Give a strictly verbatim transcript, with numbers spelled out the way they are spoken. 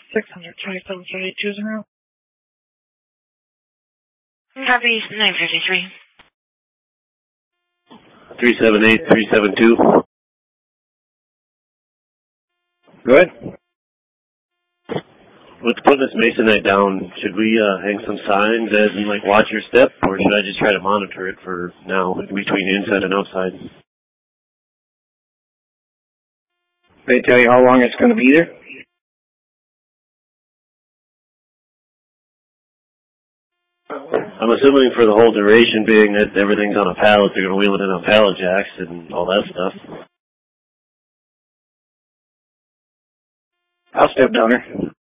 six hundred twenty-seven thirty-two zero. Copy nine fifty-three. three seven eight, three seven two. Go ahead. With putting this masonite down, should we uh, hang some signs as in, like, watch your step, or should I just try to monitor it for now, between inside and outside? They tell you how long it's going to be there? I'm assuming for the whole duration, being that everything's on a pallet, they're going to wheel it in on pallet jacks and all that stuff. I'll step down there.